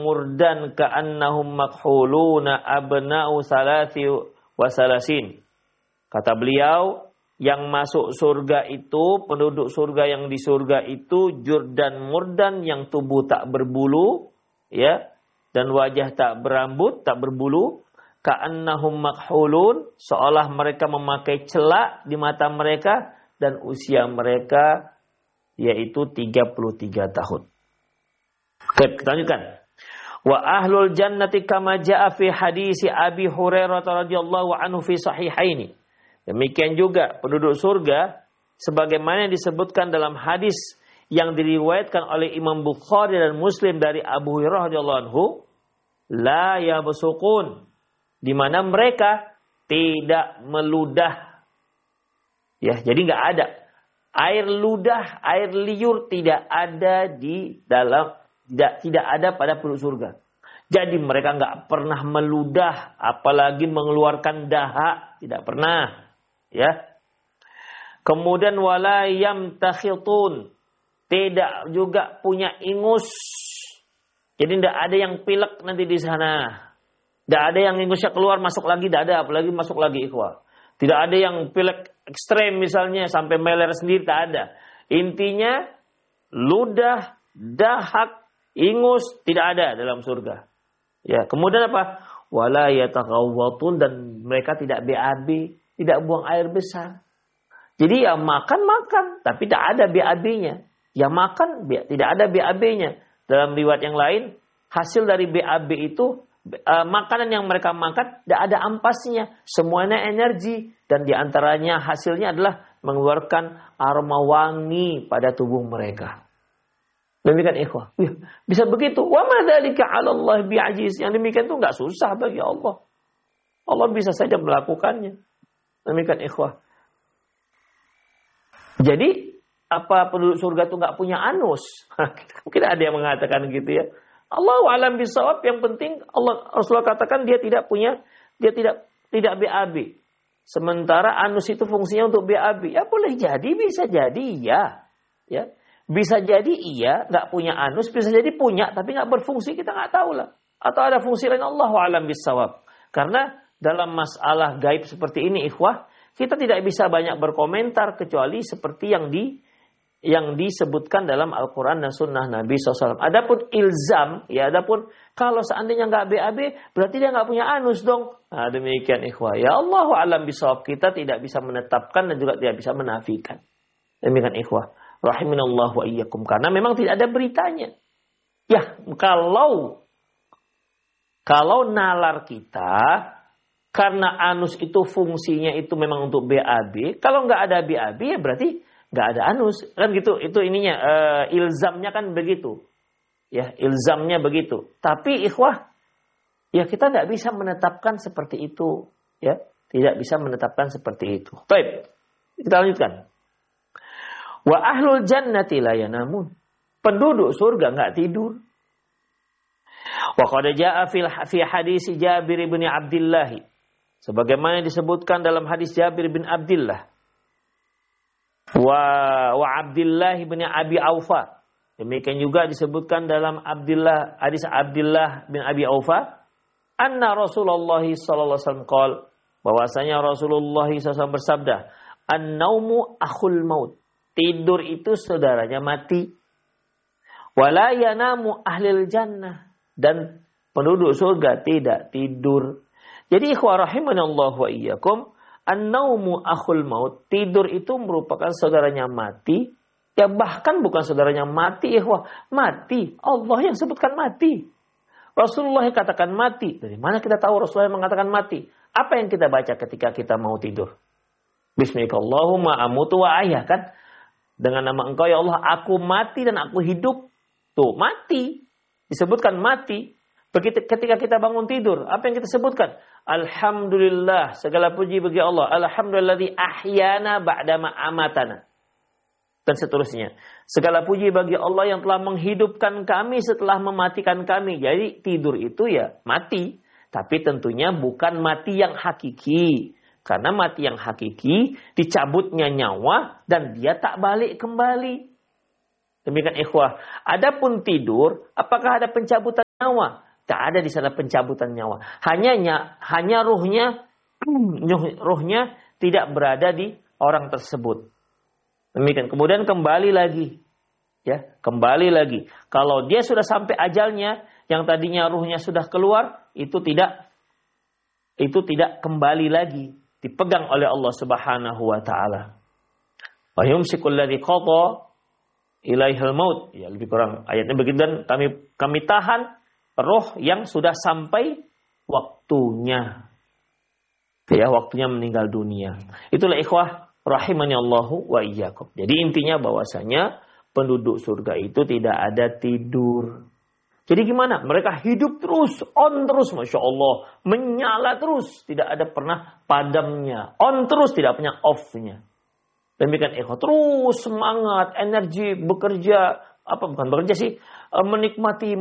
murdan ka'annahum makhuluna abna'u salasi wa salasin. Kata beliau, yang masuk surga itu, penduduk surga yang di surga itu jurdan murdan, yang tubuh tak berbulu, ya, dan wajah tak berambut, tak berbulu. Ka'annahum makhulun, seolah mereka memakai celak di mata mereka, dan usia mereka yaitu 33 tahun. Baik, kita lanjutkan. Wa ahlul jannati kama jaa fi hadisi Abi Hurairah radhiyallahu anhu fi sahihaini. Demikian juga penduduk surga sebagaimana yang disebutkan dalam hadis yang diriwayatkan oleh Imam Bukhari dan Muslim dari Abu Hurairah radhiyallahu anhu, la yabsuqun, di mana mereka tidak meludah. Ya, jadi enggak ada air ludah, air liur tidak ada di dalam, tidak ada pada penduduk surga. Jadi mereka enggak pernah meludah, apalagi mengeluarkan dahak, tidak pernah. Ya. Kemudian wala yamtakhitun, tidak juga punya ingus. Jadi tidak ada yang pilek nanti di sana. Tidak ada yang ingusnya keluar masuk lagi, tidak ada, apalagi masuk lagi ikhwah. Tidak ada yang pilek ekstrem misalnya sampai meler sendiri, tak ada. Intinya ludah, dahak, ingus tidak ada dalam surga. Ya, kemudian apa? Wala yataghawwatun, dan mereka tidak BAB, tidak buang air besar. Jadi ya makan, tapi tidak ada BAB-nya. Ya makan, tidak ada BAB-nya. Dalam riwayat yang lain, hasil dari BAB itu, makanan yang mereka makan, tidak ada ampasnya. Semuanya energi. Dan diantaranya hasilnya adalah mengeluarkan aroma wangi pada tubuh mereka. Demikian ikhwah. Bisa begitu. Wa ma dzalika 'ala Allah bi'ajiz. Yang demikian itu enggak susah bagi Allah. Allah bisa saja melakukannya. Demikian ikhwah. Jadi apa penduduk surga itu enggak punya anus? Mungkin ada yang mengatakan gitu ya. Allahu a'lam bishawab. Yang penting Rasulullah katakan dia tidak tidak BAB. Sementara anus itu fungsinya untuk BAB. Ya boleh jadi, bisa jadi iya. Ya. Bisa jadi iya, nggak punya anus, bisa jadi punya, tapi nggak berfungsi, kita nggak tahu lah. Atau ada fungsi lain, Allahu a'lam bishawab. Karena dalam masalah gaib seperti ini, ikhwah, kita tidak bisa banyak berkomentar kecuali seperti yang disebutkan dalam Al-Quran dan Sunnah Nabi SAW. Adapun ilzam, ya adapun kalau seandainya nggak BAB, berarti dia nggak punya anus dong. Nah, demikian ikhwah. Ya Allahu a'lam bishawab, kita tidak bisa menetapkan dan juga tidak bisa menafikan. Demikian ikhwah. Rahiminallah wa iyyakum. Karena memang tidak ada beritanya. Ya, kalau nalar kita, karena anus itu fungsinya itu memang untuk BAB, kalau nggak ada BAB ya berarti nggak ada anus. Kan gitu, itu ininya, ilzamnya kan begitu. Ya, ilzamnya begitu. Tapi ikhwah, ya kita nggak bisa menetapkan seperti itu. Ya, tidak bisa menetapkan seperti itu. Baik, kita lanjutkan. Wa ahlul jannati la yanamun. Penduduk surga enggak tidur. Wa qad jaa fi hadis Jabir bin Abdullah. Sebagaimana disebutkan dalam hadis Jabir bin Abdullah. Wa Abdullah bin Abi Aufa. Demikian juga disebutkan dalam hadis Abdullah bin Abi Aufa, anna Rasulullah sallallahu alaihi wasallam qaal, bahwasanya Rasulullah SAW bersabda, an-naumu akhul maut. Tidur itu saudaranya mati. Wala yanamu ahlil jannah. Dan penduduk surga tidak tidur. Jadi ikhwah rahimanallahu wa iyyakum, an-naumu akhul maut. Tidur itu merupakan saudaranya mati. Ya bahkan bukan saudaranya mati ikhwah. Mati. Allah yang sebutkan mati. Rasulullah yang katakan mati. Dari mana kita tahu Rasulullah yang mengatakan mati? Apa yang kita baca ketika kita mau tidur? Bismillahirrahmanirrahim amutu wa ahya, kan? Dengan nama Engkau ya Allah, aku mati dan aku hidup. Tuh, mati. Disebutkan mati. Begitu ketika kita bangun tidur, apa yang kita sebutkan? Alhamdulillah, segala puji bagi Allah. Alhamdulilladzi ahyana ba'dama amatana. Dan seterusnya. Segala puji bagi Allah yang telah menghidupkan kami setelah mematikan kami. Jadi tidur itu ya mati. Tapi tentunya bukan mati yang hakiki. Karena mati yang hakiki, dicabutnya nyawa dan dia tak balik kembali. Demikian ikhwah. Adapun tidur, apakah ada pencabutan nyawa. Tak ada di sana pencabutan nyawa. Hanya ruhnya tidak berada di orang tersebut. Demikian. Kemudian kembali lagi. Ya, kembali lagi. Kalau dia sudah sampai ajalnya, yang tadinya ruhnya sudah keluar, itu tidak kembali lagi, dipegang oleh Allah Subhanahu wa taala. Wa yumsikul ladzi qada ilaihal maut. Ya, lebih kurang ayatnya begitu, dan kami tahan roh yang sudah sampai waktunya. Ya, waktunya meninggal dunia. Itulah ikhwah rahimani Allahu wa iyyakum. Jadi intinya bahwasanya penduduk surga itu tidak ada tidur. Jadi gimana? Mereka hidup terus, on terus, Masya Allah. Menyala terus, tidak ada pernah padamnya. On terus, tidak punya off-nya. Demikian ikhwah, terus semangat, energi, bekerja. Bukan bekerja sih. Menikmati,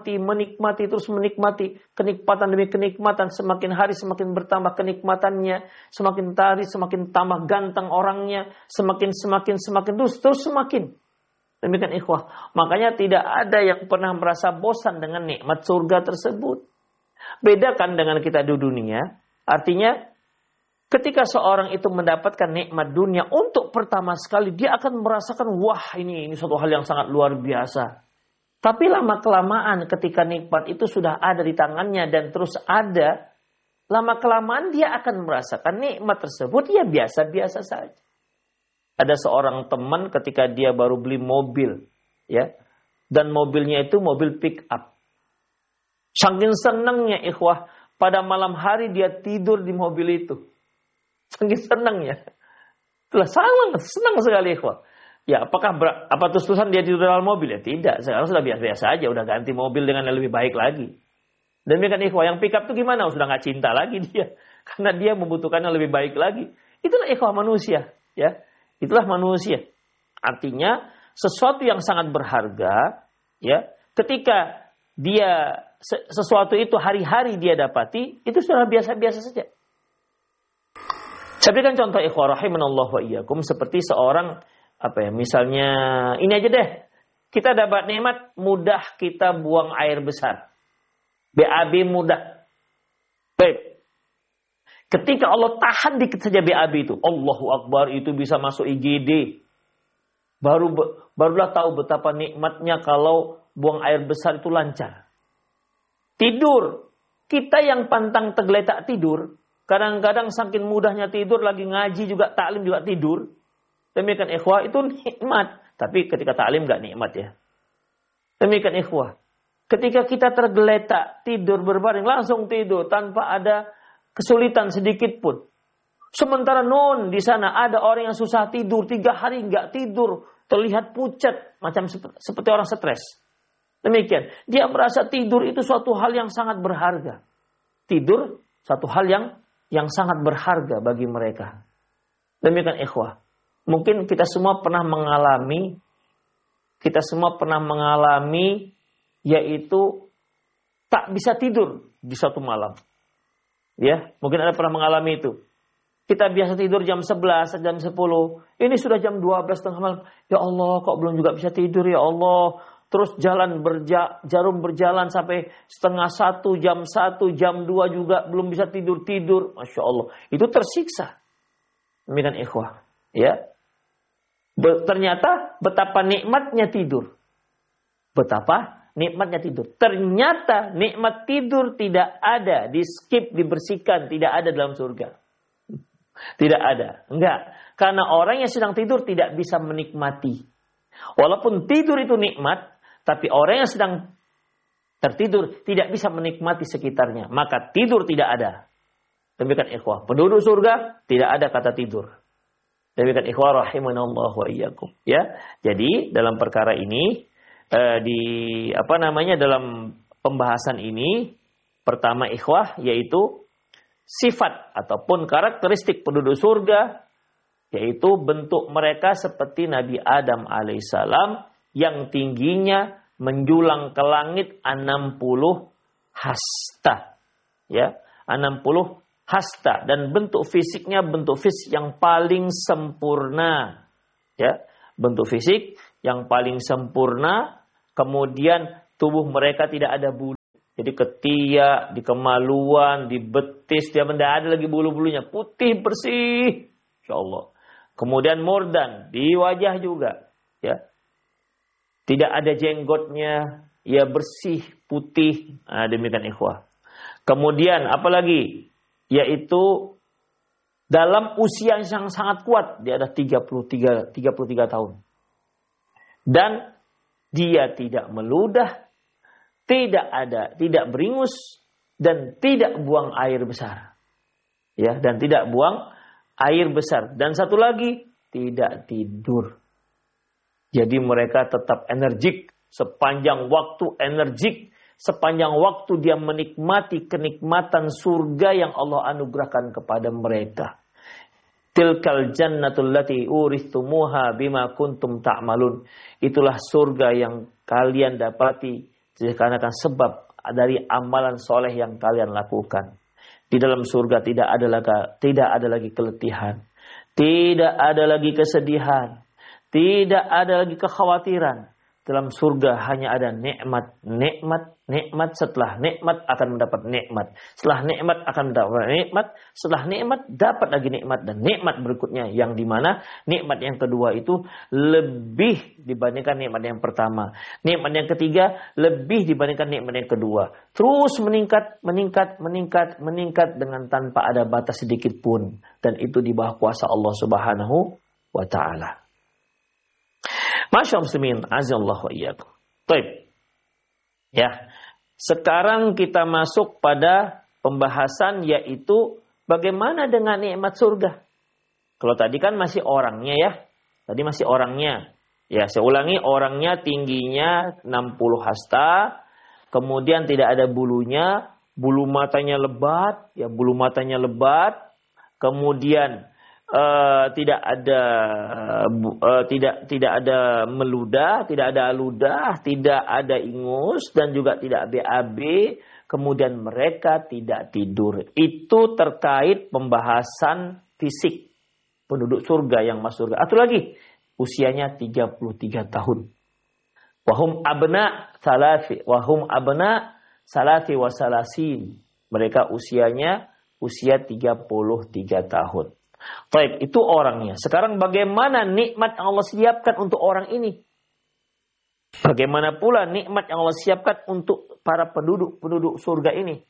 terus menikmati. Kenikmatan demi kenikmatan, semakin hari semakin bertambah kenikmatannya. Semakin hari semakin tambah ganteng orangnya. Semakin terus semakin. Demikian ikhwah. Makanya tidak ada yang pernah merasa bosan dengan nikmat surga tersebut. Bedakan dengan kita di dunia. Artinya ketika seorang itu mendapatkan nikmat dunia untuk pertama sekali, dia akan merasakan wah ini suatu hal yang sangat luar biasa. Tapi lama-kelamaan ketika nikmat itu sudah ada di tangannya dan terus ada, lama-kelamaan dia akan merasakan nikmat tersebut ya biasa-biasa saja. Ada seorang teman ketika dia baru beli mobil, ya, dan mobilnya itu mobil pick up. Saking senangnya ikhwah, pada malam hari dia tidur di mobil itu. Saking senangnya. Itulah senang sekali ikhwah. Ya, apakah terus-terusan dia tidur dalam mobil? Ya tidak, sekarang sudah biasa-biasa aja, udah ganti mobil dengan yang lebih baik lagi. Demikian ikhwah, yang pick up itu gimana? Sudah nggak cinta lagi dia, karena dia membutuhkan yang lebih baik lagi. Itulah ikhwah manusia, ya. Itulah manusia. Artinya sesuatu yang sangat berharga, ya, ketika dia sesuatu itu hari-hari dia dapati, itu sudah biasa-biasa saja. Saya berikan contoh ikhwah rahimanallahu wa iyyakum, seperti seorang misalnya ini aja deh. Kita dapat nikmat, mudah kita buang air besar. BAB mudah. Baik. Ketika Allah tahan dikit saja BAB itu, Allahu Akbar, itu bisa masuk IGD. Barulah tahu betapa nikmatnya kalau buang air besar itu lancar. Tidur. Kita yang pantang tergeletak tidur, kadang-kadang saking mudahnya tidur, lagi ngaji juga, taklim juga tidur. Demikian ikhwah, itu nikmat. Tapi ketika taklim gak nikmat ya. Demikian ikhwah. Ketika kita tergeletak tidur berbaring, langsung tidur tanpa ada kesulitan sedikit pun. Sementara di sana ada orang yang susah tidur, 3 hari nggak tidur, terlihat pucat, macam seperti orang stres. Demikian, dia merasa tidur itu suatu hal yang sangat berharga. Tidur suatu hal yang sangat berharga bagi mereka. Demikian ikhwah. Mungkin kita semua pernah mengalami, yaitu tak bisa tidur di suatu malam. Ya, mungkin Anda pernah mengalami itu. Kita biasa tidur jam 11, jam 10. Ini sudah jam 12 tengah malam. Ya Allah, kok belum juga bisa tidur ya Allah. Terus jarum berjalan sampai setengah 1, jam 2 juga belum bisa tidur. Masya Allah. Itu tersiksa. Demikian ikhwah. Ya. Ternyata betapa nikmatnya tidur. Ternyata nikmat tidur tidak ada, di skip, dibersihkan, tidak ada dalam surga. Tidak ada. Enggak. Karena orang yang sedang tidur tidak bisa menikmati. Walaupun tidur itu nikmat, tapi orang yang sedang tertidur tidak bisa menikmati sekitarnya. Maka tidur tidak ada. Demikian ikhwah. Penduduk surga tidak ada kata tidur. Demikian ikhwah rahimanallahu wa iyyakum. Ya. Jadi dalam perkara ini, dalam pembahasan ini, pertama ikhwah, yaitu sifat ataupun karakteristik penduduk surga, yaitu bentuk mereka seperti Nabi Adam alaihissalam yang tingginya menjulang ke langit 60 hasta. Ya, 60 hasta, dan bentuk fisiknya bentuk fisik yang paling sempurna. Ya, bentuk fisik yang paling sempurna, kemudian tubuh mereka tidak ada bulu. Jadi ketiak, di kemaluan, di betis, dia tidak ada lagi bulu-bulunya. Putih, bersih. Insya Allah. Kemudian murdan, di wajah juga. Ya. Tidak ada jenggotnya, ya bersih, putih. Nah, demikian ikhwah. Kemudian apalagi? Yaitu dalam usia yang sangat kuat. Dia ada 33 tahun. Dan dia tidak meludah, tidak beringus, dan tidak buang air besar. Ya, dan tidak buang air besar. Dan satu lagi, tidak tidur. Jadi mereka tetap energik sepanjang waktu, sepanjang waktu dia menikmati kenikmatan surga yang Allah anugerahkan kepada mereka. Tilkal jannatul lati uristumuha bima kuntum ta'malun. Itulah surga yang kalian dapati dikarenakan sebab dari amalan soleh yang kalian lakukan. Di dalam surga tidak ada lagi keletihan, tidak ada lagi kesedihan, tidak ada lagi kekhawatiran. Dalam surga hanya ada nikmat. Setelah nikmat akan mendapat nikmat. Setelah nikmat akan mendapat nikmat. Setelah nikmat dapat lagi nikmat. Dan nikmat berikutnya yang dimana nikmat yang kedua itu lebih dibandingkan nikmat yang pertama. Nikmat yang ketiga lebih dibandingkan nikmat yang kedua. Terus meningkat dengan tanpa ada batas sedikit pun. Dan itu di bawah kuasa Allah Subhanahu wa ta'ala. Masya muslimin, azallahu wa iyyakum. Baik. Ya. Sekarang kita masuk pada pembahasan yaitu bagaimana dengan nikmat surga. Kalau tadi kan masih orangnya ya. Tadi masih orangnya. Ya, saya ulangi, orangnya tingginya 60 hasta, kemudian tidak ada bulunya, bulu matanya lebat, kemudian tidak ada meludah, tidak ada ludah, tidak ada ingus dan juga tidak BAB. Kemudian mereka tidak tidur. Itu terkait pembahasan fisik penduduk surga yang masuk surga. Atau lagi usianya 33 tahun. Wahum abna salati wa salasin. Mereka usia 33 tahun. Baik, itu orangnya. Sekarang bagaimana nikmat yang Allah siapkan untuk orang ini? Bagaimana pula nikmat yang Allah siapkan untuk para penduduk surga ini?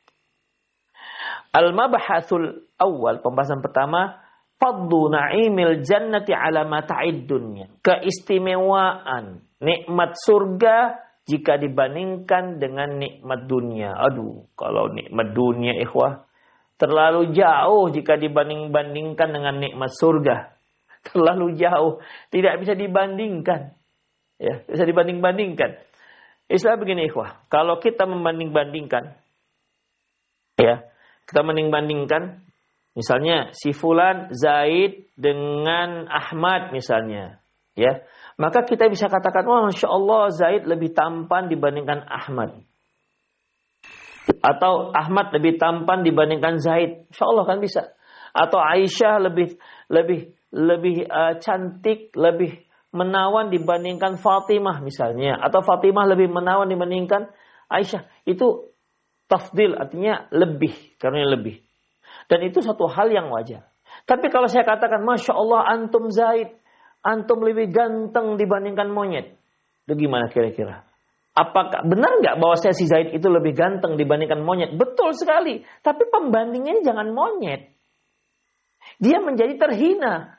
Al-mabhasul awal, pembahasan pertama, fadlu na'imil jannati ala mata'id dunya. Keistimewaan nikmat surga jika dibandingkan dengan nikmat dunia. Aduh, kalau nikmat dunia ikhwah terlalu jauh jika dibandingkan dengan nikmat surga. Terlalu jauh. Tidak bisa dibandingkan. Ya, bisa dibanding-bandingkan. Istilah begini ikhwah. Kalau kita membanding-bandingkan. Ya, kita membanding-bandingkan. Misalnya si Fulan Zaid dengan Ahmad misalnya. Ya, maka kita bisa katakan, wah Masya Allah Zaid lebih tampan dibandingkan Ahmad. Atau Ahmad lebih tampan dibandingkan Zaid. Insya Allah kan bisa. Atau Aisyah lebih cantik, lebih menawan dibandingkan Fatimah misalnya. Atau Fatimah lebih menawan dibandingkan Aisyah. Itu tafdil, artinya lebih. Karena lebih. Dan itu satu hal yang wajar. Tapi kalau saya katakan, Masya Allah antum Zaid. Antum lebih ganteng dibandingkan monyet. Itu gimana kira-kira? Apakah benar nggak bahwa si Zaid itu lebih ganteng dibandingkan monyet? Betul sekali. Tapi pembandingnya jangan monyet. Dia menjadi terhina.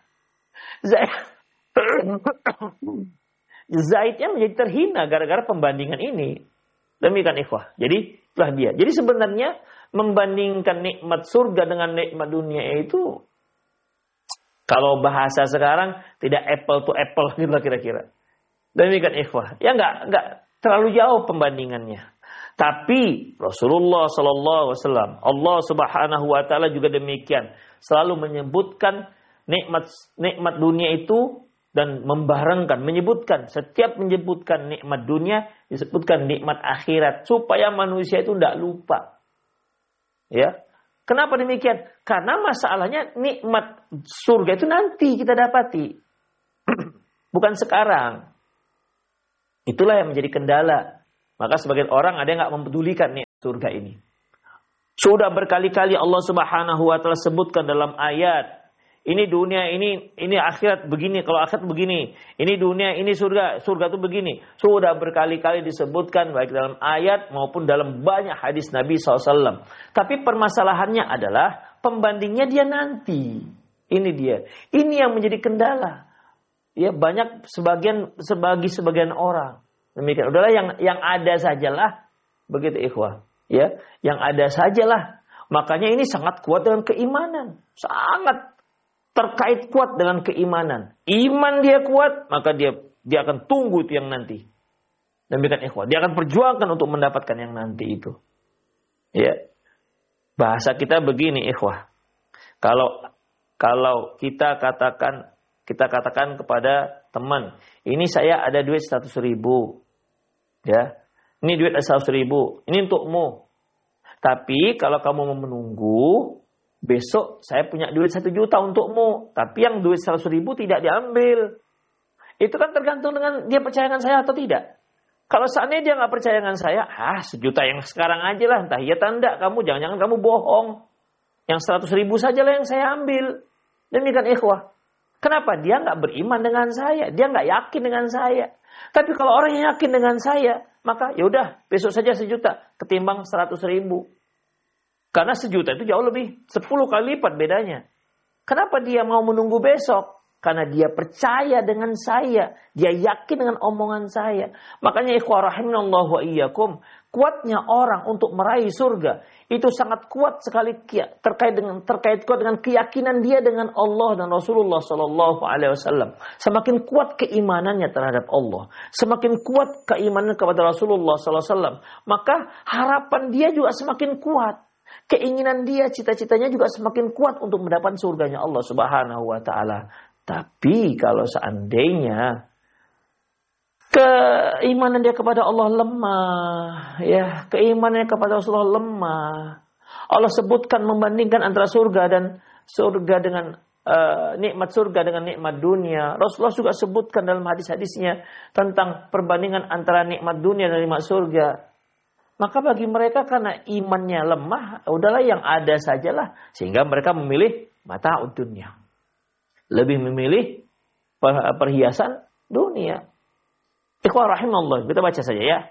Zaidnya menjadi terhina gara-gara pembandingan ini. Demikian ikhwah. Jadi itulah dia. Jadi sebenarnya membandingkan nikmat surga dengan nikmat dunia itu, kalau bahasa sekarang tidak apple to apple gitu lah kira-kira. Demikian ikhwah. Ya nggak terlalu jauh pembandingannya. Tapi Rasulullah sallallahu alaihi wasallam, Allah Subhanahu wa taala juga demikian, selalu menyebutkan nikmat dunia itu dan setiap menyebutkan nikmat dunia disebutkan nikmat akhirat supaya manusia itu tidak lupa. Ya. Kenapa demikian? Karena masalahnya nikmat surga itu nanti kita dapati. Bukan sekarang. Itulah yang menjadi kendala. Maka sebagian orang ada yang nggak mempedulikan nih. surga ini. Sudah berkali-kali Allah Subhanahu wa taala sebutkan dalam ayat, ini dunia, ini akhirat begini, kalau akhirat begini. Ini dunia, ini surga, surga itu begini. Sudah berkali-kali disebutkan baik dalam ayat maupun dalam banyak hadis Nabi SAW. Tapi permasalahannya adalah pembandingnya dia nanti. Ini dia. Ini yang menjadi kendala. Ya, banyak sebagian orang. Demikian. Udahlah yang ada sajalah. Begitu ikhwah. Ya, yang ada sajalah. Makanya ini sangat kuat dengan keimanan. Sangat terkait kuat dengan keimanan. Iman dia kuat, maka dia akan tunggu itu yang nanti. Demikian ikhwah. Dia akan perjuangkan untuk mendapatkan yang nanti itu. Ya. Bahasa kita begini ikhwah. Kalau kita katakan kepada teman, ini saya ada duit 100.000. Ya. Ini duit 100.000, ini untukmu. Tapi kalau kamu mau menunggu, besok saya punya duit 1 juta untukmu. Tapi yang duit 100.000 tidak diambil. Itu kan tergantung dengan dia percaya dengan saya atau tidak. Kalau seandainya dia nggak percaya dengan saya, 1 juta yang sekarang aja lah. Entah iya atau enggak, jangan-jangan kamu bohong. Yang 100.000 sajalah yang saya ambil. Demikian ikhwah. Kenapa? Dia nggak beriman dengan saya. Dia nggak yakin dengan saya. Tapi kalau orang yang yakin dengan saya, maka yaudah besok saja 1 juta ketimbang 100.000. Karena 1 juta itu jauh lebih 10 kali lipat bedanya. Kenapa dia mau menunggu besok? Karena dia percaya dengan saya. Dia yakin dengan omongan saya. Makanya ikhwah rahimanallahu wa iyyakum, kuatnya orang untuk meraih surga itu sangat kuat sekali terkait kuat dengan keyakinan dia dengan Allah dan Rasulullah sallallahu alaihi wasallam. Semakin kuat keimanannya terhadap Allah, semakin kuat keimanan kepada Rasulullah sallallahu alaihi wasallam, maka harapan dia juga semakin kuat. Keinginan dia, cita-citanya juga semakin kuat untuk mendapat surganya Allah Subhanahu wa taala. Tapi kalau seandainya keimanan dia kepada Allah lemah, ya, keimanannya kepada Rasulullah lemah. Allah sebutkan membandingkan antara surga dengan nikmat surga dengan nikmat dunia. Rasulullah juga sebutkan dalam hadis-hadisnya tentang perbandingan antara nikmat dunia dan nikmat surga. Maka bagi mereka karena imannya lemah, udahlah yang ada sajalah, sehingga mereka memilih mata'ud dunya. Lebih memilih perhiasan dunia. Ikhwah rahimallah, kita baca saja ya.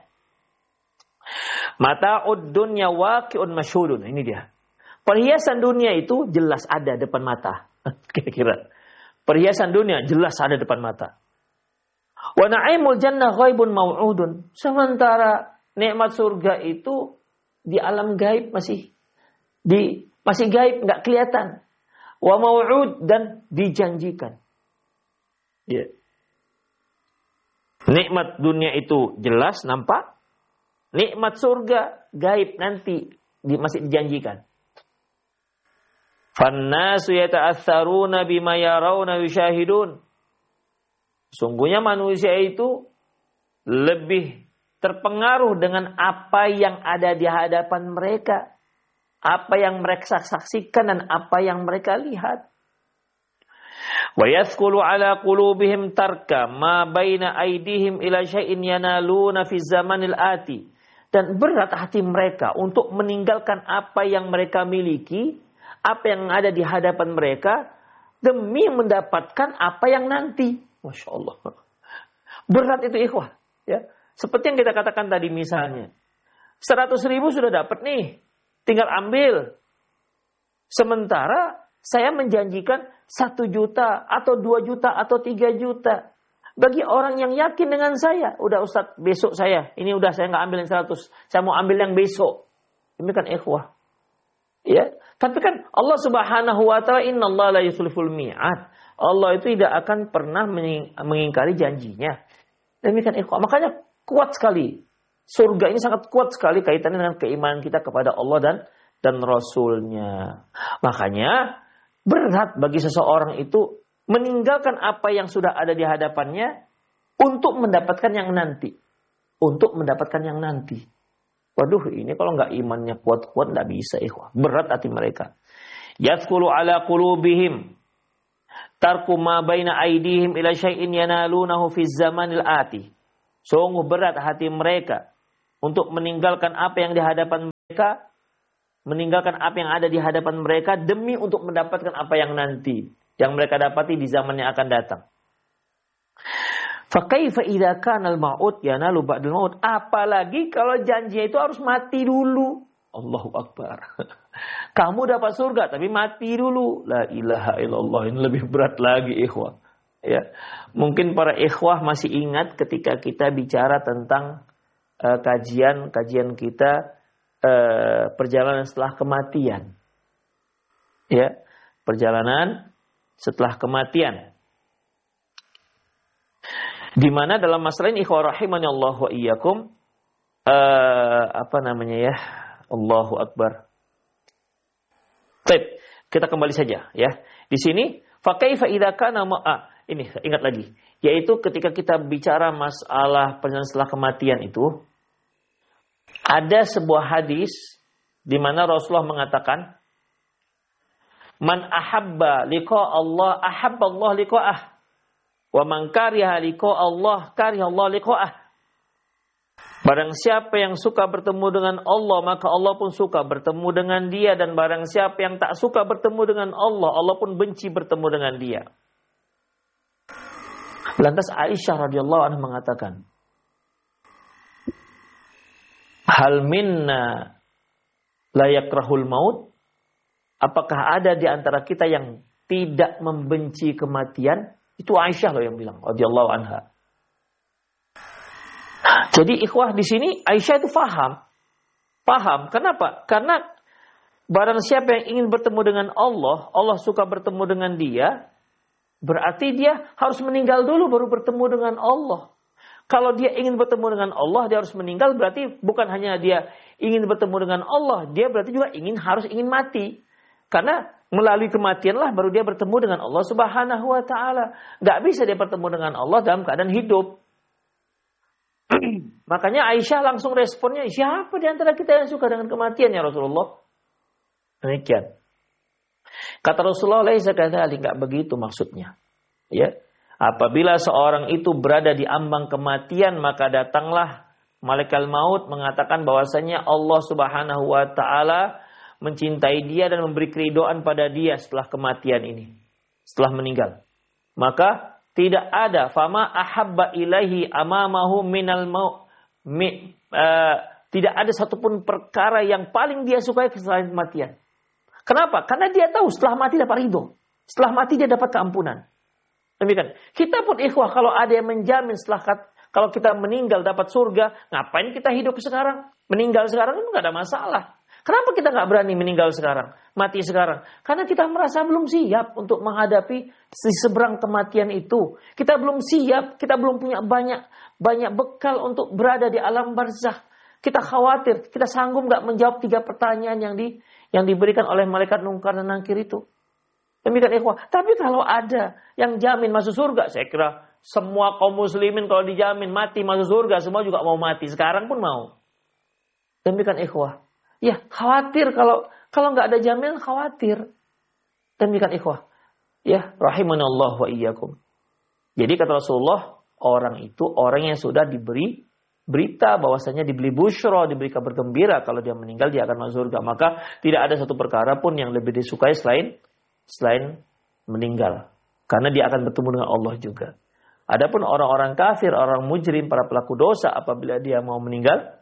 Mata'ud dunya waqi'un masyhudun. Ini dia. Perhiasan dunia itu jelas ada depan mata. Kira-kira. Perhiasan dunia jelas ada depan mata. Wa na'imul jannah ghaibun mau'udun. Sementara nikmat surga itu di alam gaib masih gaib, enggak kelihatan. Wa mau'ud, dan dijanjikan. Ya. Nikmat dunia itu jelas nampak. Nikmat surga gaib nanti masih dijanjikan. Fannasu yata'atsaruna bima yarawna yusyahidun. Sungguhnya manusia itu lebih terpengaruh dengan apa yang ada di hadapan mereka, apa yang mereka saksikan dan apa yang mereka lihat. Wa yathqulu ala qulubihim tarka ma baina aydihim ila syai'in yanaluna fi zamanil ati. Dan berat hati mereka untuk meninggalkan apa yang mereka miliki, apa yang ada di hadapan mereka, demi mendapatkan apa yang nanti. Masya Allah. Berat itu ikhwah. Ya. Seperti yang kita katakan tadi misalnya. 100.000 sudah dapat nih. Tinggal ambil. Sementara saya menjanjikan 1 juta atau 2 juta atau 3 juta. Bagi orang yang yakin dengan saya. Udah Ustaz, besok saya. Ini udah saya nggak ambil yang 100. Saya mau ambil yang besok. Ini kan ikhwah. Ya. Tapi kan Allah Subhanahu wa taala, innallaha la yukhliful mi'ad. Allah itu tidak akan pernah mengingkari janjinya. Demikian ikhwah. Makanya kuat sekali. Surga ini sangat kuat sekali kaitannya dengan keimanan kita kepada Allah dan Rasulnya. Makanya berat bagi seseorang itu meninggalkan apa yang sudah ada di hadapannya untuk mendapatkan yang nanti. Untuk mendapatkan yang nanti. Waduh, ini kalau nggak imannya kuat-kuat nggak bisa, ikhwah. Berat hati mereka. Yathqulu ala qulubihim tarku ma baina aydihim ila syai'in yanalunahu fi zamanil ati. Sungguh berat hati mereka untuk meninggalkan apa yang di hadapan mereka meninggalkan apa yang ada di hadapan mereka demi untuk mendapatkan apa yang nanti yang mereka dapati di zaman yang akan datang. Fa kaifa idza kana al-maut yanalu ba'dal maut? Apalagi kalau janji itu harus mati dulu. Allahu Akbar. Kamu dapat surga tapi mati dulu. La ilaha illallah. Ini lebih berat lagi, ikhwah. Ya. Mungkin para ikhwah masih ingat ketika kita bicara tentang kajian kita perjalanan setelah kematian. Ya, perjalanan setelah kematian. Di mana dalam masalah ini ikhwah rahimani Allah wa iyyakum Allahu Akbar. Baik, kita kembali saja ya. Di sini fa kaifa idza kana ini ingat lagi, yaitu ketika kita bicara masalah perjalanan setelah kematian itu ada sebuah hadis di mana Rasulullah mengatakan man ahabba liqa Allah ahabba Allah liqa'ah. Wa man kariha liqa Allah kariha Allah liqa'ah. Barang siapa yang suka bertemu dengan Allah, maka Allah pun suka bertemu dengan dia. Dan barang siapa yang tak suka bertemu dengan Allah, Allah pun benci bertemu dengan dia. Lantas Aisyah radhiyallahu anha mengatakan, hal minna la yakrahul maut? Apakah ada di antara kita yang tidak membenci kematian? Itu Aisyah loh yang bilang, radhiyallahu anha. Jadi ikhwah di sini Aisyah itu paham. Kenapa? Karena barang siapa yang ingin bertemu dengan Allah, Allah suka bertemu dengan dia, berarti dia harus meninggal dulu baru bertemu dengan Allah. Kalau dia ingin bertemu dengan Allah, dia harus meninggal, berarti bukan hanya dia ingin bertemu dengan Allah, dia berarti juga harus ingin mati. Karena melalui kematianlah baru dia bertemu dengan Allah Subhanahu wa taala. Enggak bisa dia bertemu dengan Allah dalam keadaan hidup. Makanya Aisyah langsung responnya, siapa di antara kita yang suka dengan kematian ya Rasulullah? Demikian. Kata Rasulullah, laisa kadzalik, enggak begitu maksudnya. Ya. Apabila seorang itu berada di ambang kematian, maka datanglah malaikat maut mengatakan bahwasanya Allah Subhanahu wa taala mencintai dia dan memberi keridhaan pada dia setelah kematian ini, setelah meninggal. Maka tidak ada fama ahabba ilaihi amamahu minal maut. Tidak ada satupun perkara yang paling dia sukai selain kematian. Kenapa? Karena dia tahu setelah mati dapat ridho, setelah mati dia dapat keampunan. Demikian. Kita pun ikhwah, kalau ada yang menjamin kalau kita meninggal dapat surga, ngapain kita hidup sekarang? Meninggal sekarang itu nggak ada masalah. Kenapa kita nggak berani meninggal sekarang, mati sekarang? Karena kita merasa belum siap untuk menghadapi di seberang kematian itu. Kita belum siap, kita belum punya banyak bekal untuk berada di alam barzakh. Kita khawatir, kita sanggup nggak menjawab 3 pertanyaan yang diberikan oleh malaikat mungkar dan nakir itu. Demikian ikhwah. Tapi kalau ada yang jamin masuk surga, saya kira semua kaum muslimin kalau dijamin mati masuk surga, semua juga mau mati. Sekarang pun mau. Demikian ikhwah. Ya, khawatir kalau nggak ada jaminan, khawatir. Demikian ikhwah. Ya, rahimanallah wa iyyakum. Jadi kata Rasulullah, orang itu orang yang sudah diberi berita bahwasanya diberi busyra, diberi kabar gembira kalau dia meninggal dia akan masuk surga. Maka tidak ada satu perkara pun yang lebih disukai selain meninggal. Karena dia akan bertemu dengan Allah juga. Adapun orang-orang kafir, orang mujrim, para pelaku dosa apabila dia mau meninggal,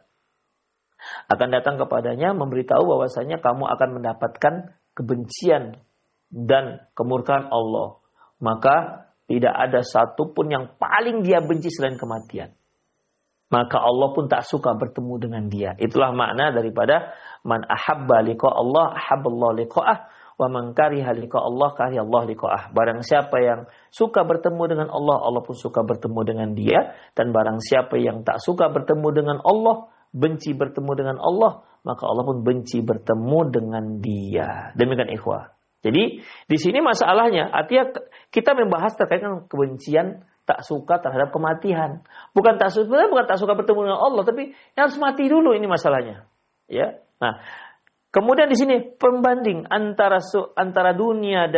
akan datang kepadanya memberitahu bahwasanya kamu akan mendapatkan kebencian dan kemurkaan Allah. Maka tidak ada satupun yang paling dia benci selain kematian. Maka Allah pun tak suka bertemu dengan dia. Itulah makna daripada man ahabba liqa Allah ahabballahu liqa'ah wa man kariha liqa Allah kariha Allah liqa'ah. Barang siapa yang suka bertemu dengan Allah, Allah pun suka bertemu dengan dia. Dan barang siapa yang tak suka bertemu dengan Allah, benci bertemu dengan Allah, maka Allah pun benci bertemu dengan dia. Demikian ikhwah. Jadi di sini masalahnya, artinya kita membahas terkait dengan kebencian, tak suka terhadap kematian. Bukan tak suka bertemu dengan Allah, tapi yang harus mati dulu, ini masalahnya. Ya. Nah, kemudian di sini pembanding antara dunia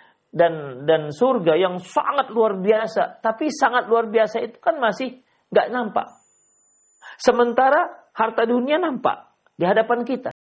dan surga yang sangat luar biasa, tapi sangat luar biasa itu kan masih nggak nampak. Sementara harta dunia nampak di hadapan kita.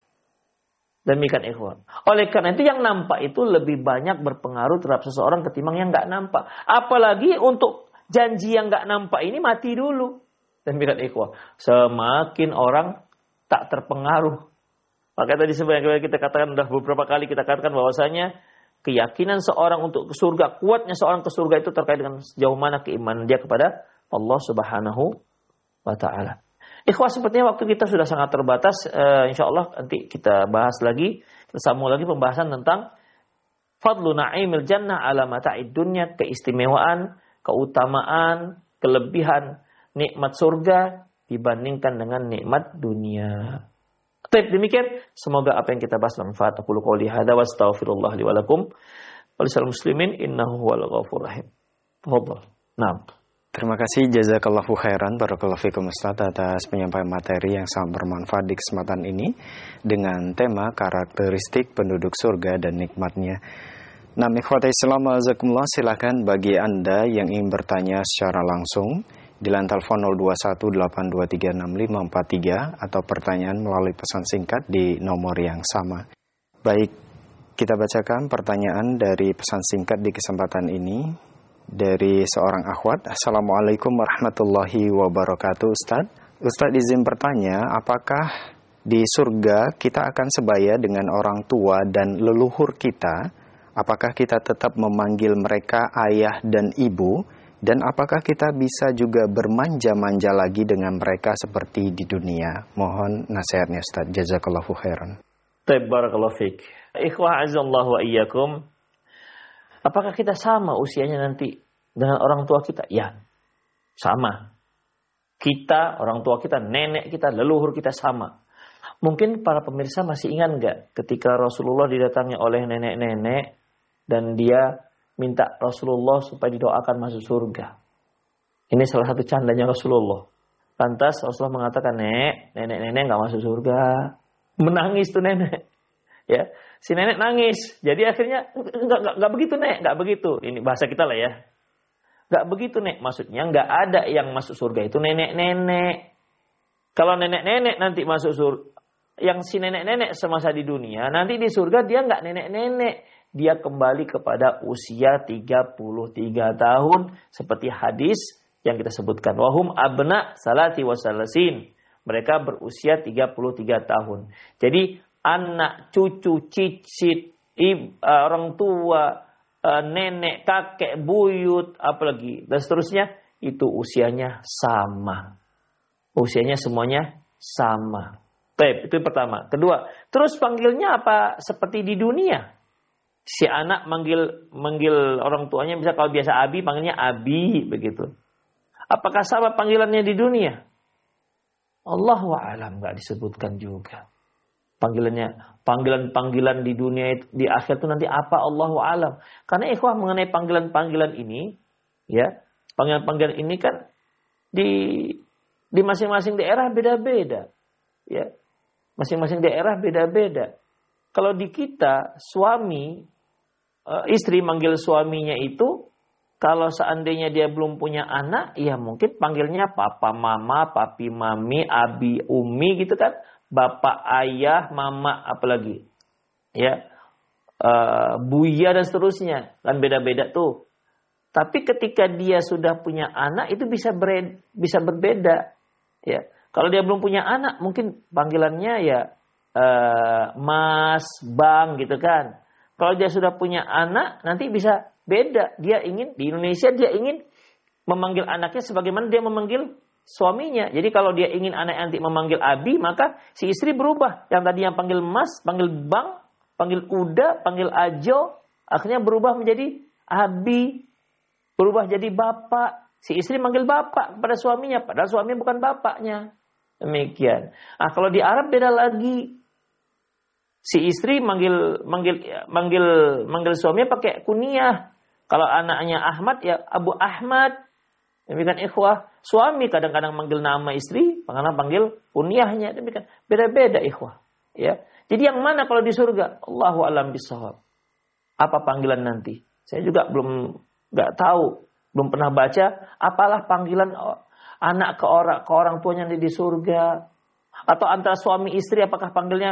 Demikian ikhwan. Oleh karena itu yang nampak itu lebih banyak berpengaruh terhadap seseorang ketimbang yang nggak nampak. Apalagi untuk janji yang nggak nampak ini mati dulu. Demikian ikhwan. Semakin orang tak terpengaruh. Maka tadi sebenarnya kita katakan, sudah beberapa kali kita katakan bahwasanya keyakinan seorang untuk ke surga, kuatnya seorang ke surga itu terkait dengan sejauh mana keimanan dia kepada Allah Subhanahu wa Ta'ala. Ikhwah, sepertinya waktu kita sudah sangat terbatas. Insya Allah nanti kita bahas lagi, kita sambung lagi pembahasan tentang fadlu na'imil jannah ala mata'id dunya, keistimewaan, keutamaan, kelebihan nikmat surga dibandingkan dengan nikmat dunia. Baik, demikian. Semoga apa yang kita bahas bermanfaat. Aku qouli hadza wa astaghfirullah li wa lakum wa lisal muslimin innahu huwal ghafurur rahim. Tafadhal. Naam. Terima kasih jazakallahu khairan barakallahu fikum Ustaz atas penyampaian materi yang sangat bermanfaat di kesempatan ini dengan tema karakteristik penduduk surga dan nikmatnya. Nah, ikhwatai Islam azakumullah, silakan bagi Anda yang ingin bertanya secara langsung di line telepon 0218236543 atau pertanyaan melalui pesan singkat di nomor yang sama. Baik, kita bacakan pertanyaan dari pesan singkat di kesempatan ini dari seorang akhwat. Assalamualaikum warahmatullahi wabarakatuh Ustaz. Ustaz izin bertanya, apakah di surga kita akan sebaya dengan orang tua dan leluhur kita? Apakah kita tetap memanggil mereka ayah dan ibu? Dan apakah kita bisa juga bermanja-manja lagi dengan mereka seperti di dunia? Mohon nasihatnya Ustaz. Jazakallahu khairan. Barakallahu fiik. Ikhwah azallahu wa iyyakum. Apakah kita sama usianya nanti dengan orang tua kita? Ya, sama. Kita, orang tua kita, nenek kita, leluhur kita sama. Mungkin para pemirsa masih ingat nggak ketika Rasulullah didatangi oleh nenek-nenek dan dia minta Rasulullah supaya didoakan masuk surga. Ini salah satu candanya Rasulullah. Lantas Rasulullah mengatakan, nenek-nenek nggak masuk surga. Menangis tuh nenek. Ya, si nenek nangis. Jadi akhirnya nggak begitu nek, nggak begitu. Ini bahasa kita lah ya. Nggak begitu nek. Maksudnya nggak ada yang masuk surga itu nenek-nenek. Kalau nenek-nenek nanti masuk surga, yang si nenek-nenek semasa di dunia, nanti di surga dia nggak nenek-nenek. Dia kembali kepada usia 33 tahun seperti hadis yang kita sebutkan. Wahum abna salati wasalasin. Mereka berusia 33 tahun. Jadi anak, cucu, cicit, orang tua, nenek, kakek, buyut, apalagi dan seterusnya, itu usianya sama. Usianya semuanya sama. Baik, itu yang pertama. Kedua, terus panggilnya apa seperti di dunia? Si anak manggil orang tuanya, bisa kalau biasa abi panggilnya abi begitu. Apakah sama panggilannya di dunia? Allahu a'lam, enggak disebutkan juga. Panggilan di dunia di akhir itu nanti apa, Allahu a'lam. Karena ikhwah mengenai panggilan-panggilan ini, ya, panggilan-panggilan ini kan di masing-masing daerah beda-beda. Ya. Masing-masing daerah beda-beda. Kalau di kita istri manggil suaminya itu, kalau seandainya dia belum punya anak, ya mungkin panggilnya papa, mama, papi, mami, abi, umi gitu kan. Bapak, ayah, mama, apalagi. Ya, buya dan seterusnya. Kan beda-beda tuh. Tapi ketika dia sudah punya anak, itu bisa berbeda. Ya. Kalau dia belum punya anak, mungkin panggilannya ya mas, bang gitu kan. Kalau dia sudah punya anak, nanti bisa beda. Dia ingin, di Indonesia dia ingin memanggil anaknya sebagaimana dia memanggil suaminya. Jadi kalau dia ingin anak nanti memanggil abi, maka si istri berubah. Yang tadi yang panggil mas, panggil bang, panggil uda, panggil ajo, akhirnya berubah menjadi abi, berubah jadi bapak. Si istri manggil bapak kepada suaminya, padahal suaminya bukan bapaknya. Demikian. Nah, kalau di Arab beda lagi. Si istri manggil suaminya pakai kunyah. Kalau anaknya Ahmad ya Abu Ahmad. Demikian ikhwah. Suami kadang-kadang manggil nama istri, kadang-kadang panggil kunyahnya. Demikian. Beda-beda ikhwah. Ya. Jadi yang mana kalau di surga? Allahu a'lam bishawab. Apa panggilan nanti? Saya juga nggak tahu, belum pernah baca. Apalah panggilan anak ke orang tuanya di surga? Atau antara suami istri, apakah panggilnya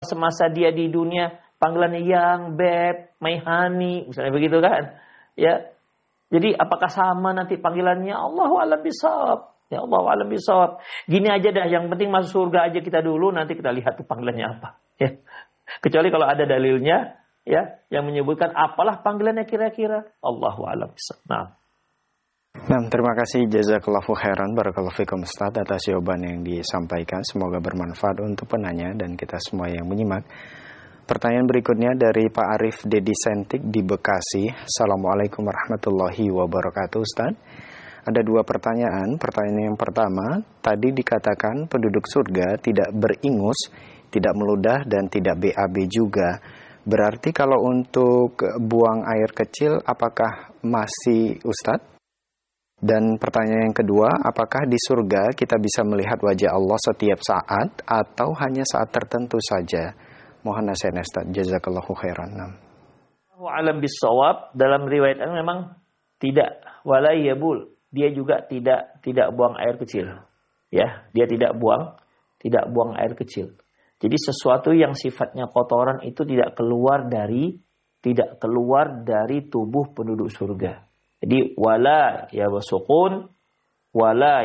semasa dia di dunia panggilannya yang, beb, my honey, misalnya begitu kan? Ya. Jadi apakah sama nanti panggilannya? Allahu a'lam bishawab. Ya Allahu a'lam bishawab. Gini aja dah, yang penting masuk surga aja kita dulu, nanti kita lihat tuh panggilannya apa. Ya. Kecuali kalau ada dalilnya, ya, yang menyebutkan apalah panggilannya kira-kira. Allahu a'lam bishawab. Nah, terima kasih jazakallahu khairan barakallahu fikum Ustaz atas jawaban yang disampaikan. Semoga bermanfaat untuk penanya dan kita semua yang menyimak. Pertanyaan berikutnya dari Pak Arif Dedi Sentik di Bekasi. Assalamualaikum warahmatullahi wabarakatuh Ustaz. Ada dua pertanyaan. Pertanyaan yang pertama, tadi dikatakan penduduk surga tidak beringus, tidak meludah dan tidak BAB juga. Berarti kalau untuk buang air kecil apakah masih Ustaz? Dan pertanyaan yang kedua, apakah di surga kita bisa melihat wajah Allah setiap saat atau hanya saat tertentu saja? Mohon nasihat Ustaz. Jazakallahu khairan. Alam bisawab, dalam riwayat ini memang tidak wala yabul. Dia juga tidak buang air kecil. Ya, dia tidak buang air kecil. Jadi sesuatu yang sifatnya kotoran itu tidak keluar dari tubuh penduduk surga. Jadi wala ya wasukun wala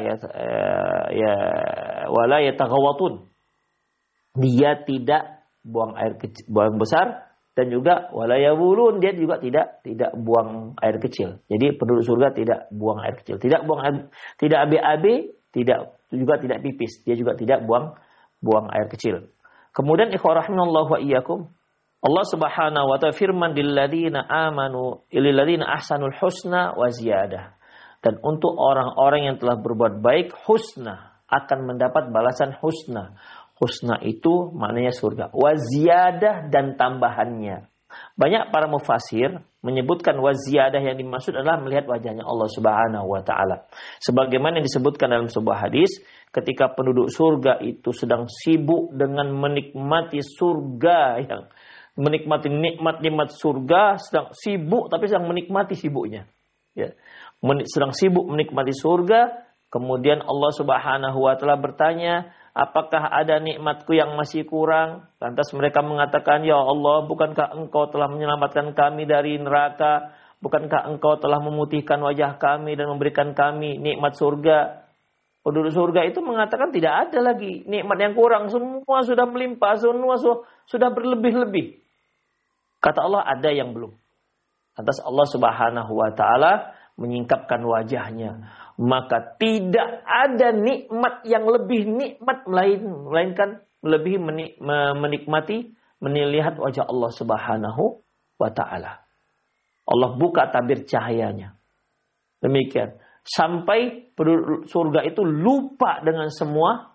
yataghawatun. Dia tidak buang air kecil, buang besar, dan juga wala yabulun, dia juga tidak buang air kecil. Jadi penduduk surga tidak buang air kecil, tidak BAB, juga tidak pipis, dia juga tidak buang air kecil. Kemudian ikhwah rahimanallahu wa iyyakum, Allah Subhanahu wa ta'ala firman lilladzina amanu lilladzina ahsanul husna wa ziyadah. Dan untuk orang-orang yang telah berbuat baik, husna, akan mendapat balasan husna. Husna itu maknanya surga. Wa ziyadah, dan tambahannya. Banyak para mufasir menyebutkan wa ziyadah yang dimaksud adalah melihat wajahnya Allah Subhanahu wa ta'ala. Sebagaimana yang disebutkan dalam sebuah hadis, ketika penduduk surga itu sedang sibuk dengan menikmati surga, yang menikmati nikmat-nikmat surga, sedang sibuk tapi sedang menikmati sibuknya. Ya. Sedang sibuk menikmati surga, kemudian Allah Subhanahu wa ta'ala bertanya, apakah ada nikmatku yang masih kurang? Lantas mereka mengatakan, ya Allah, bukankah engkau telah menyelamatkan kami dari neraka? Bukankah engkau telah memutihkan wajah kami dan memberikan kami nikmat surga? Penduduk surga itu mengatakan tidak ada lagi nikmat yang kurang. Semua sudah melimpah, semua sudah berlebih-lebih. Kata Allah, ada yang belum. Lantas Allah Subhanahu wa ta'ala menyingkapkan wajahnya. Maka tidak ada nikmat yang lebih nikmat melainkan lebih menikmati, melihat wajah Allah Subhanahu wa ta'ala. Allah buka tabir cahayanya. Demikian. Sampai penduduk surga itu lupa dengan semua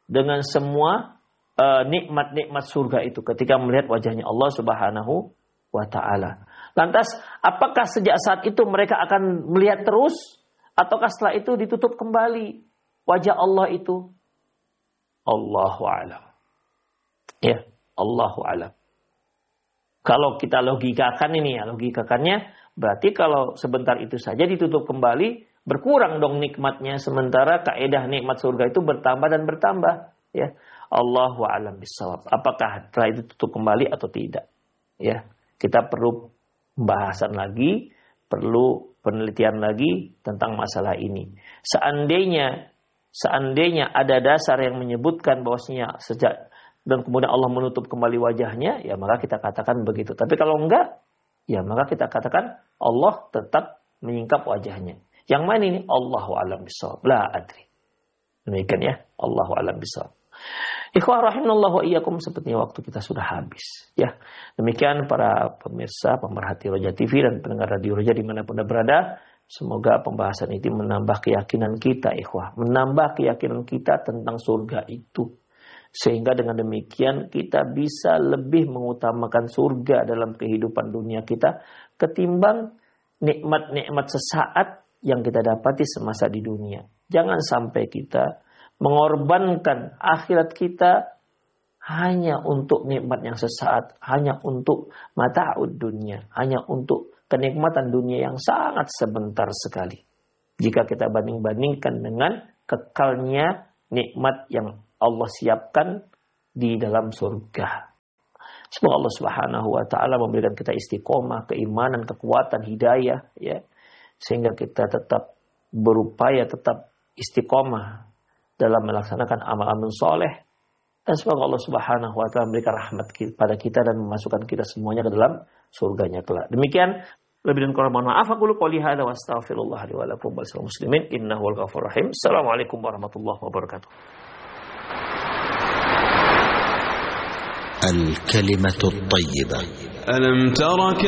nikmat-nikmat surga itu ketika melihat wajahnya Allah Subhanahu wa ta'ala. Lantas, apakah sejak saat itu mereka akan melihat terus? Ataukah setelah itu ditutup kembali wajah Allah itu? Allahu a'lam. Ya, Allahu a'lam. Kalau kita logikakannya, berarti kalau sebentar itu saja ditutup kembali, berkurang dong nikmatnya, sementara kaidah nikmat surga itu bertambah dan bertambah. Ya, Allahu a'lam bishawab. Apakah setelah itu tutup kembali atau tidak? Ya, kita perlu pembahasan lagi, perlu penelitian lagi tentang masalah ini. Seandainya ada dasar yang menyebutkan bahwasanya sejak dan kemudian Allah menutup kembali wajahnya, ya maka kita katakan begitu. Tapi kalau enggak, ya maka kita katakan Allah tetap menyingkap wajahnya. Yang mana ini? Allahu a'lam bishawab. La adri. Demikian ya. Allahu a'lam bishawab. Ikhwah rahimanallahu wa iyyakum, sepertinya waktu kita sudah habis ya. Demikian para pemirsa pemerhati Roja TV dan pendengar radio Roja dimanapun Anda berada, semoga pembahasan ini menambah keyakinan kita ikhwah, menambah keyakinan kita tentang surga itu, sehingga dengan demikian kita bisa lebih mengutamakan surga dalam kehidupan dunia kita ketimbang nikmat-nikmat sesaat yang kita dapati semasa di dunia. Jangan sampai kita mengorbankan akhirat kita hanya untuk nikmat yang sesaat, hanya untuk mata'ud dunia, hanya untuk kenikmatan dunia yang sangat sebentar sekali. Jika kita banding-bandingkan dengan kekalnya nikmat yang Allah siapkan di dalam surga. Semoga Allah Subhanahu wa taala memberikan kita istiqomah, keimanan, kekuatan, hidayah ya. Sehingga kita tetap berupaya tetap istiqomah dalam melaksanakan amal-amal soleh. Dan semoga Allah Subhanahu wa taala memberikan rahmat pada kita dan memasukkan kita semuanya ke dalam surganya kelak. Demikian lebih dan kurang mohon maaf. Aku qouli hadza wa astaghfirullah li wa lakum wa lisal muslimin innahu wal ghafurur rahim. Assalamualaikum warahmatullahi wabarakatuh. الكلمة الطيبة. ألم ترك